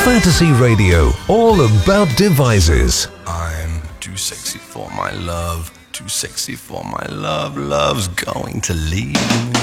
Fantasy Radio, all about devices. I'm too sexy for my love, too sexy for my love, love's going to leave me.